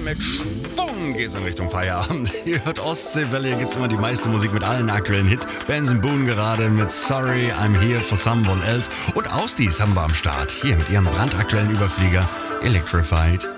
mit Schwung geht's in Richtung Feierabend. Ihr hört Ostseewelle, hier gibt's immer die meiste Musik mit allen aktuellen Hits. Benson Boone gerade mit Sorry, I'm Here for Someone Else. Und Austies haben wir am Start. Hier mit ihrem brandaktuellen Überflieger Electrified.